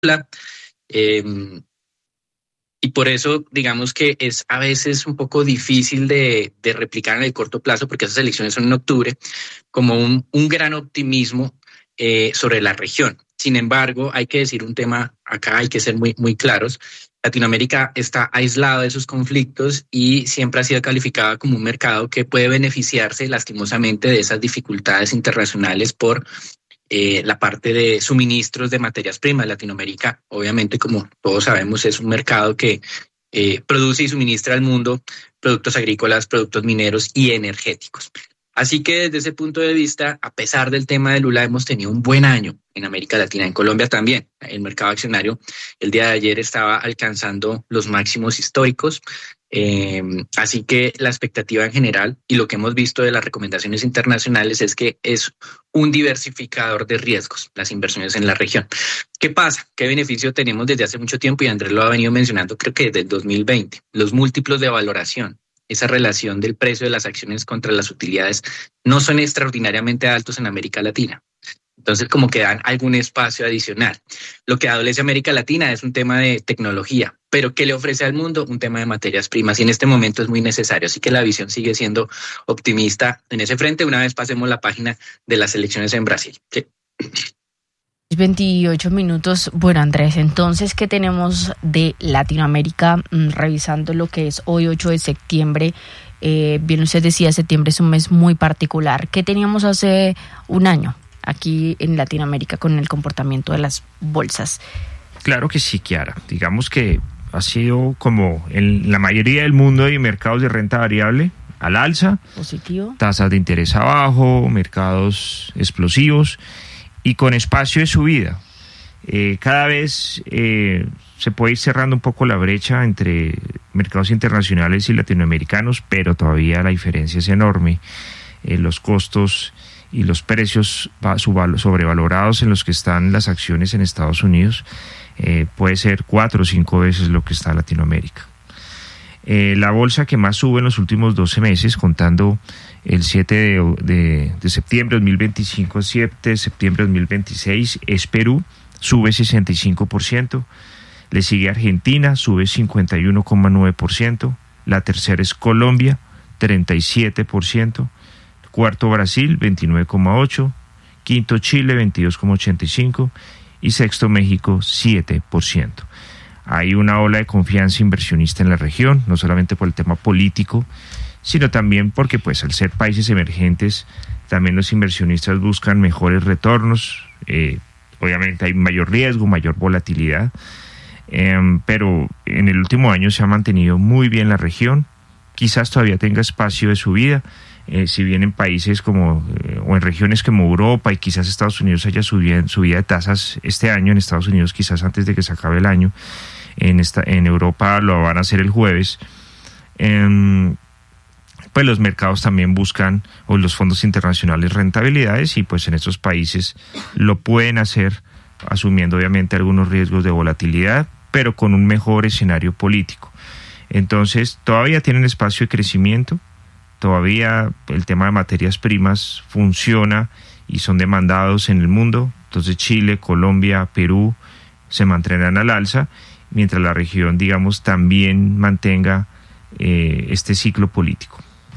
Eh, y por eso, digamos que es a veces un poco difícil de replicar en el corto plazo, porque esas elecciones son en octubre, como un gran optimismo sobre la región. Sin embargo, hay que decir un tema acá, hay que ser muy claros. Latinoamérica está aislado de esos conflictos y siempre ha sido calificada como un mercado que puede beneficiarse lastimosamente de esas dificultades internacionales por la parte de suministros de materias primas. Latinoamérica, obviamente, como todos sabemos, es un mercado que produce y suministra al mundo productos agrícolas, productos mineros y energéticos. Así que desde ese punto de vista, a pesar del tema de Lula, hemos tenido un buen año en América Latina, en Colombia también. El mercado accionario el día de ayer estaba alcanzando los máximos históricos. Así que la expectativa en general y lo que hemos visto de las recomendaciones internacionales es que es un diversificador de riesgos las inversiones en la región. ¿Qué pasa? ¿Qué beneficio tenemos desde hace mucho tiempo? Y Andrés lo ha venido mencionando, creo que desde el 2020. Los múltiplos de valoración. Esa relación del precio de las acciones contra las utilidades no son extraordinariamente altos en América Latina. Entonces, como que dan algún espacio adicional. Lo que adolece América Latina es un tema de tecnología, pero ¿qué le ofrece al mundo? Un tema de materias primas, y en este momento es muy necesario. Así que la visión sigue siendo optimista en ese frente. Una vez pasemos la página de las elecciones en Brasil. Sí. 28 minutos. Bueno, Andrés, entonces, ¿qué tenemos de Latinoamérica? Revisando lo que es hoy, 8 de septiembre. Bien, usted decía, septiembre es un mes muy particular. ¿Qué teníamos hace un año aquí en Latinoamérica con el comportamiento de las bolsas? Claro que sí, Kiara. Digamos que ha sido como en la mayoría del mundo hay mercados de renta variable al alza. Positivo. Tasas de interés abajo, mercados explosivos y con espacio de subida. Cada vez se puede ir cerrando un poco la brecha entre mercados internacionales y latinoamericanos, pero todavía la diferencia es enorme. Los costos y los precios sobrevalorados en los que están las acciones en Estados Unidos puede ser 4 o 5 veces lo que está en Latinoamérica. La bolsa que más sube en los últimos 12 meses, contando el 7 de septiembre de 2025 al 7 de septiembre de 2026, es Perú, sube 65%, le sigue Argentina, sube 51,9%, la tercera es Colombia, 37%, cuarto Brasil, 29,8%, quinto Chile, 22,85% y sexto México, 7%. Hay una ola de confianza inversionista en la región, no solamente por el tema político, sino también porque pues al ser países emergentes, también los inversionistas buscan mejores retornos. Obviamente hay mayor riesgo, mayor volatilidad, pero en el último año se ha mantenido muy bien la región. Quizás todavía tenga espacio de subida, si bien en países como o en regiones como Europa y quizás Estados Unidos haya subida de tasas este año. En Estados Unidos quizás antes de que se acabe el año, en Europa lo van a hacer el jueves. Pues los mercados también buscan, o los fondos internacionales, rentabilidades, y pues en estos países lo pueden hacer asumiendo obviamente algunos riesgos de volatilidad, pero con un mejor escenario político. Entonces todavía tienen espacio de crecimiento, todavía el tema de materias primas funciona y son demandados en el mundo. Entonces Chile, Colombia, Perú se mantendrán al alza, mientras la región, digamos, también mantenga este ciclo político.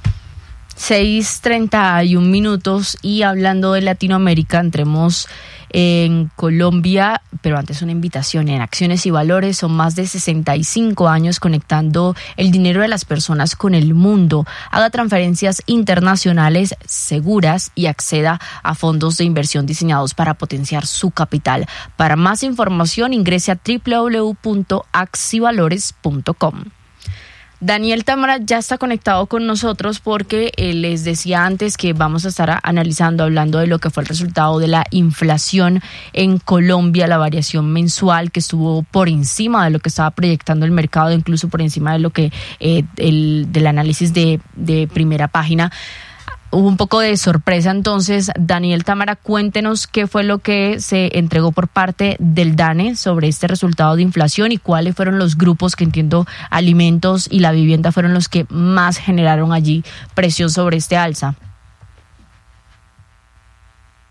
6:31 minutos, y hablando de Latinoamérica, entremos en Colombia, pero antes una invitación. En Acciones y Valores son más de 65 años conectando el dinero de las personas con el mundo. Haga transferencias internacionales seguras y acceda a fondos de inversión diseñados para potenciar su capital. Para más información ingrese a www.axivalores.com. Daniel Támara ya está conectado con nosotros porque les decía antes que vamos a estar hablando de lo que fue el resultado de la inflación en Colombia, la variación mensual que estuvo por encima de lo que estaba proyectando el mercado, incluso por encima de lo que del análisis de primera página. Hubo un poco de sorpresa. Entonces, Daniel Támara, cuéntenos qué fue lo que se entregó por parte del DANE sobre este resultado de inflación y cuáles fueron los grupos que, entiendo, alimentos y la vivienda fueron los que más generaron allí presión sobre este alza.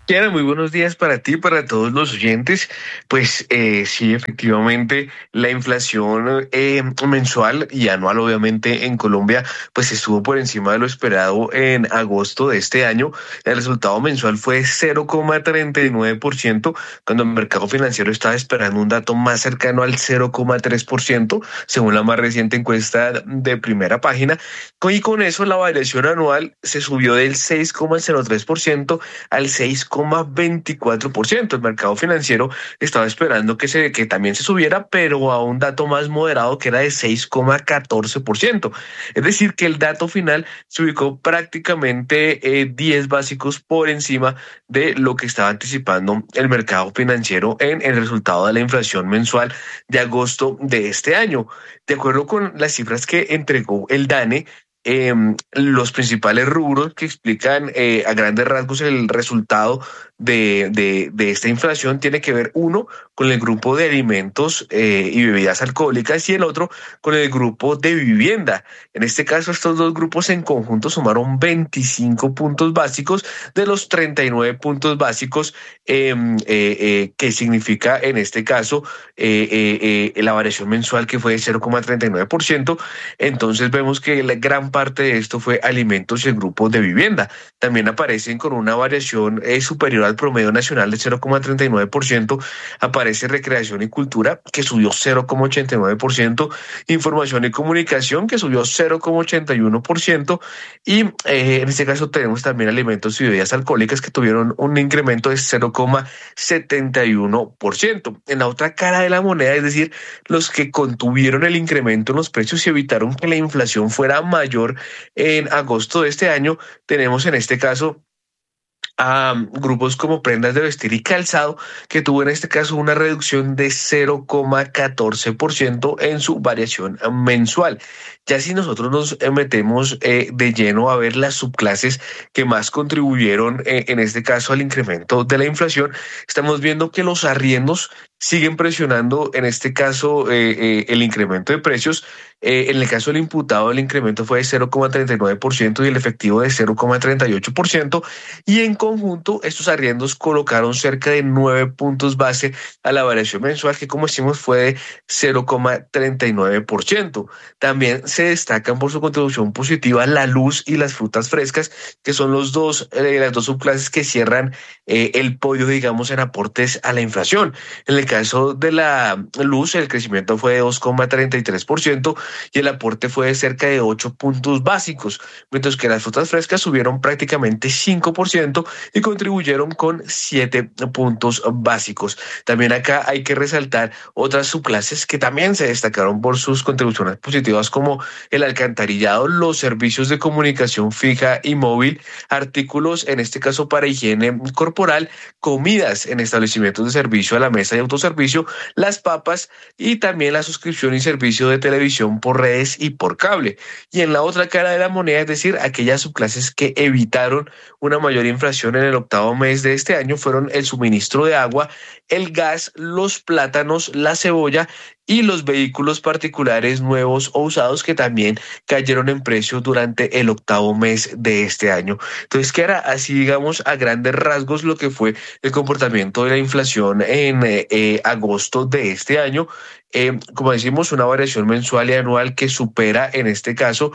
Kiara, muy buenos días para ti, para todos los oyentes. Pues sí, efectivamente, la inflación mensual y anual, obviamente, en Colombia, pues estuvo por encima de lo esperado en agosto de este año. El resultado mensual fue 0,39%, cuando el mercado financiero estaba esperando un dato más cercano al 0,3%, según la más reciente encuesta de Primera Página. Y con eso la variación anual se subió del 6,03% al 6,24%. El mercado financiero estaba esperando que también se subiera, pero a un dato más moderado que era de 6,14%. Es decir, que el dato final se ubicó prácticamente 10 básicos por encima de lo que estaba anticipando el mercado financiero en el resultado de la inflación mensual de agosto de este año. De acuerdo con las cifras que entregó el DANE, los principales rubros que explican a grandes rasgos el resultado de esta inflación tiene que ver, uno, con el grupo de alimentos y bebidas alcohólicas, y el otro con el grupo de vivienda. En este caso, estos dos grupos en conjunto sumaron 25 puntos básicos de los 39 puntos básicos que significa en este caso la variación mensual, que fue de 0,39%. Entonces vemos que la gran parte de esto fue alimentos y el grupo de vivienda. También aparecen con una variación superior al promedio nacional de 0,39%. Aparece recreación y cultura, que subió 0,89%, información y comunicación, que subió 0,81%, y en este caso tenemos también alimentos y bebidas alcohólicas, que tuvieron un incremento de 0,71%. En la otra cara de la moneda, es decir, los que contuvieron el incremento en los precios y evitaron que la inflación fuera mayor en agosto de este año, tenemos en este caso a grupos como prendas de vestir y calzado, que tuvo en este caso una reducción de 0,14% en su variación mensual. Ya si nosotros nos metemos de lleno a ver las subclases que más contribuyeron en este caso al incremento de la inflación, estamos viendo que los arriendos siguen presionando en este caso el incremento de precios. En el caso del imputado, el incremento fue de 0,39% y el efectivo de 0,38%, y en conjunto estos arriendos colocaron cerca de 9 puntos base a la variación mensual, que como decimos fue de 0,39%. También se destacan por su contribución positiva la luz y las frutas frescas, que son las dos subclases que cierran el podio, digamos, en aportes a la inflación. En el caso de la luz, el crecimiento fue de 2,33% y el aporte fue de cerca de 8 puntos básicos, mientras que las frutas frescas subieron prácticamente 5% y contribuyeron con 7 puntos básicos. También acá hay que resaltar otras subclases que también se destacaron por sus contribuciones positivas, como el alcantarillado, los servicios de comunicación fija y móvil, artículos en este caso para higiene corporal, comidas en establecimientos de servicio a la mesa y autoservicio, las papas, y también la suscripción y servicio de televisión por redes y por cable. Y en la otra cara de la moneda, es decir, aquellas subclases que evitaron una mayor inflación en el octavo mes de este año, fueron el suministro de agua, el gas, los plátanos, la cebolla y los vehículos particulares nuevos o usados, que también cayeron en precio durante el octavo mes de este año. Entonces, que era así, digamos, a grandes rasgos lo que fue el comportamiento de la inflación en agosto de este año. Como decimos, una variación mensual y anual que supera en este caso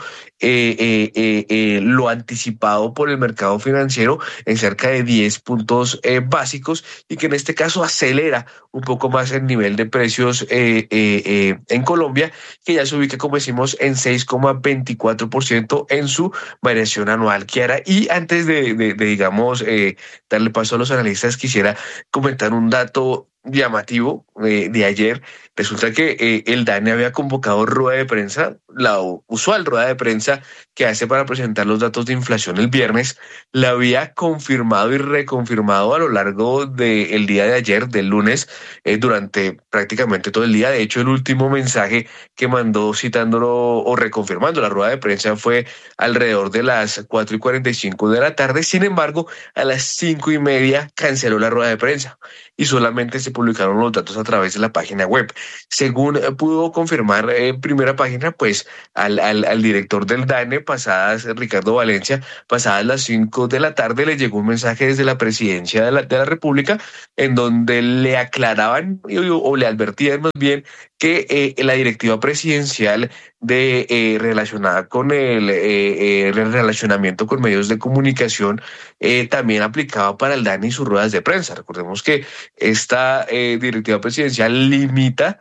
lo anticipado por el mercado financiero en cerca de 10 puntos básicos, y que en este caso acelera un poco más el nivel de precios en Colombia, que ya se ubica, como decimos, en 6,24% en su variación anual, Kiara. Y antes de digamos, darle paso a los analistas, quisiera comentar un dato llamativo de ayer. Resulta que el DANE había convocado rueda de prensa, la usual rueda de prensa que hace para presentar los datos de inflación el viernes, la había confirmado y reconfirmado a lo largo del día de ayer, del lunes, durante prácticamente todo el día. De hecho, el último mensaje que mandó citándolo o reconfirmando la rueda de prensa fue alrededor de las 4:45 de la tarde. Sin embargo, a las 5:30 canceló la rueda de prensa y solamente se publicaron los datos a través de la página web. Según pudo confirmar Primera Página, pues al director del DANE, pasadas, Ricardo Valencia, pasadas las 5 de la tarde, le llegó un mensaje desde la presidencia de la República en donde le aclaraban o le advertían más bien que la directiva presidencial relacionada con el relacionamiento con medios de comunicación también aplicaba para el DANE y sus ruedas de prensa. Recordemos que esta directiva presidencial limita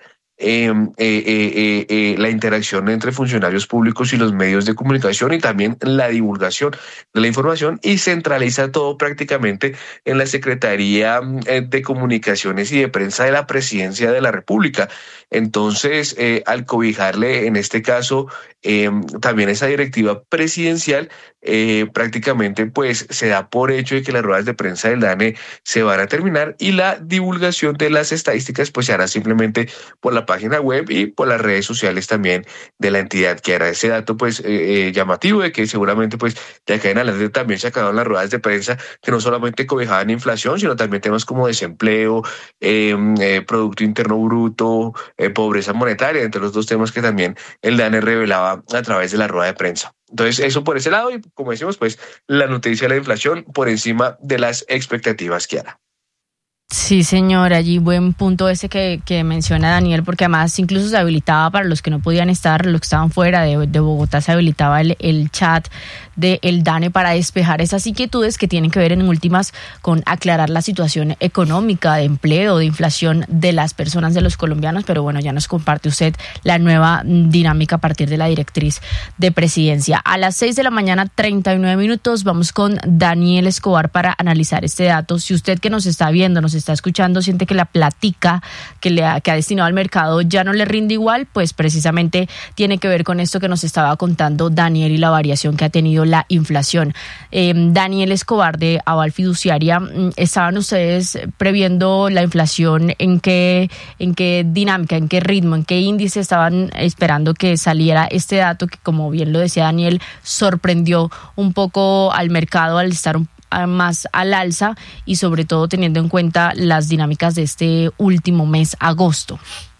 la interacción entre funcionarios públicos y los medios de comunicación y también la divulgación de la información y centraliza todo prácticamente en la Secretaría de Comunicaciones y de Prensa de la Presidencia de la República. Entonces, al cobijarle en este caso también esa directiva presidencial, prácticamente pues se da por hecho de que las ruedas de prensa del DANE se van a terminar y la divulgación de las estadísticas pues se hará simplemente por la página web y por las redes sociales también de la entidad, que hará ese dato pues llamativo de que seguramente pues de acá en adelante también se acabaron las ruedas de prensa que no solamente cobijaban inflación, sino también temas como desempleo, Producto Interno Bruto, pobreza monetaria, entre los dos temas que también el DANE revelaba a través de la rueda de prensa. Entonces, eso por ese lado, y como decimos, pues la noticia de la inflación por encima de las expectativas que hará. Sí, señor, allí buen punto ese que menciona Daniel, porque además incluso se habilitaba para los que no podían estar, los que estaban fuera de Bogotá, se habilitaba el chat del DANE para despejar esas inquietudes que tienen que ver en últimas con aclarar la situación económica, de empleo, de inflación de las personas, de los colombianos, pero bueno, ya nos comparte usted la nueva dinámica a partir de la directriz de presidencia. A las 6 de la mañana, 39 minutos, vamos con Daniel Escobar para analizar este dato. Si usted que nos está viendo, nos está escuchando, siente que la plática que ha destinado al mercado ya no le rinde igual, pues precisamente tiene que ver con esto que nos estaba contando Daniel y la variación que ha tenido la inflación. Daniel Escobar de Aval Fiduciaria, ¿estaban ustedes previendo la inflación? ¿En qué dinámica, en qué ritmo, en qué índice estaban esperando que saliera este dato que, como bien lo decía Daniel, sorprendió un poco al mercado al estar más al alza y sobre todo teniendo en cuenta las dinámicas de este último mes, agosto?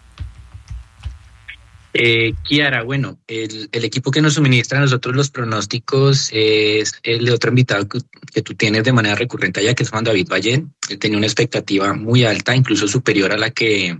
Kiara, bueno, el equipo que nos suministra a nosotros los pronósticos es el de otro invitado que tú tienes de manera recurrente allá, que es Juan David Ballén. Él tenía una expectativa muy alta, incluso superior a la que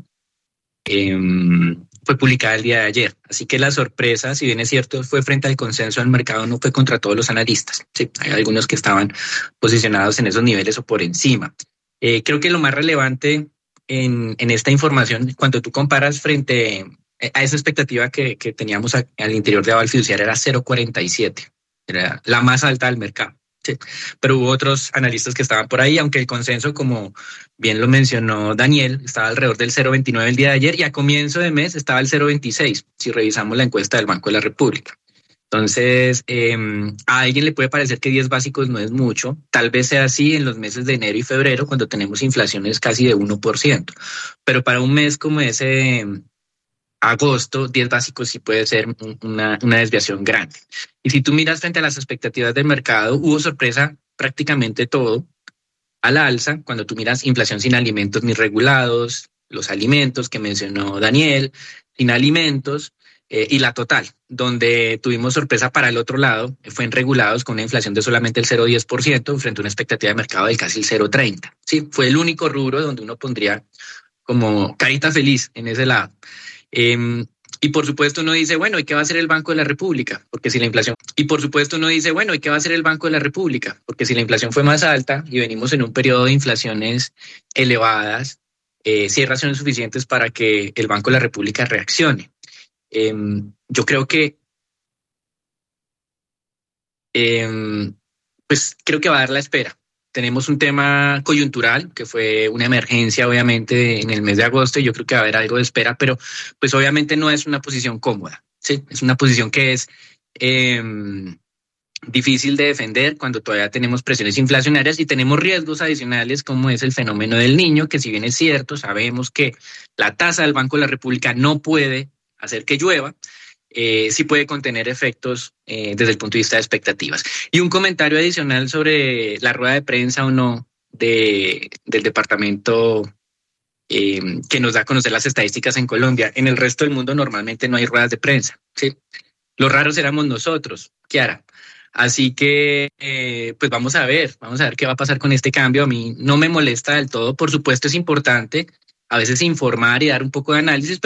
fue publicada el día de ayer. Así que la sorpresa, si bien es cierto, fue frente al consenso del mercado, no fue contra todos los analistas. Sí, hay algunos que estaban posicionados en esos niveles o por encima. Creo que lo más relevante en esta información, cuando tú comparas frente a esa expectativa que teníamos al interior de Aval Fiduciaria, era 0.47, era la más alta del mercado. Sí. Pero hubo otros analistas que estaban por ahí, aunque el consenso, como bien lo mencionó Daniel, estaba alrededor del 0.29 el día de ayer y a comienzo de mes estaba el 0.26, si revisamos la encuesta del Banco de la República. Entonces, a alguien le puede parecer que 10 básicos no es mucho, tal vez sea así en los meses de enero y febrero, cuando tenemos inflaciones casi de 1%, pero para un mes como ese agosto, 10 básicos sí puede ser una desviación grande. Y si tú miras frente a las expectativas del mercado, hubo sorpresa prácticamente todo a la alza. Cuando tú miras inflación sin alimentos ni regulados, los alimentos que mencionó Daniel, sin alimentos, y la total, donde tuvimos sorpresa para el otro lado, fue en regulados con una inflación de solamente el 0.10% frente a una expectativa de mercado del casi el 0.30%. Sí, fue el único rubro donde uno pondría como carita feliz en ese lado. Y por supuesto uno dice, bueno, ¿y qué va a hacer el Banco de la República? Porque si la inflación... Y por supuesto uno dice, bueno, ¿y qué va a hacer el Banco de la República? Porque si la inflación fue más alta y venimos en un periodo de inflaciones elevadas, sí hay razones suficientes para que el Banco de la República reaccione. Yo creo que pues creo que va a dar la espera. Tenemos un tema coyuntural, que fue una emergencia obviamente en el mes de agosto, y yo creo que va a haber algo de espera, pero pues obviamente no es una posición cómoda, ¿sí? Es una posición que es difícil de defender cuando todavía tenemos presiones inflacionarias y tenemos riesgos adicionales como es el fenómeno del Niño, que si bien es cierto, sabemos que la tasa del Banco de la República no puede hacer que llueva, sí puede contener efectos desde el punto de vista de expectativas. Y un comentario adicional sobre la rueda de prensa o no del departamento que nos da a conocer las estadísticas en Colombia. En el resto del mundo normalmente no hay ruedas de prensa, ¿sí? Los raros éramos nosotros, Kiara. Así que, pues vamos a ver qué va a pasar con este cambio. A mí no me molesta del todo, por supuesto es importante a veces informar y dar un poco de análisis,